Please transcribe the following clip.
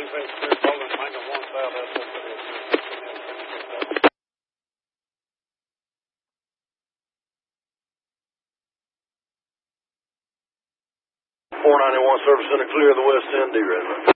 Everything's clear. Bowling Mango 1 south. That's what it is. 491 service center clear of the west end, D-Red.